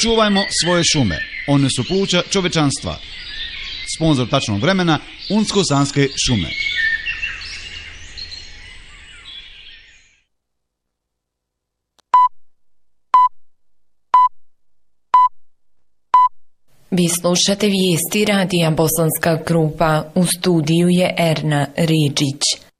Čuvajmo svoje šume, one su pluća čovečanstva. Sponzor tačnog vremena, Unsko-Sanske šume. Vi slušate vijesti radija Bosanska Krupa, u studiju je Erna Riđić.